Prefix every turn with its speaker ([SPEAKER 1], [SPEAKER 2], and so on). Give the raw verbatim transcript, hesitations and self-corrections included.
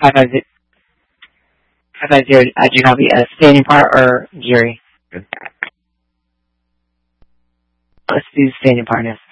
[SPEAKER 1] five five zero. Five five zero. Uh, do you copy a standing part or Gary?
[SPEAKER 2] Good.
[SPEAKER 1] Let's do standing partners.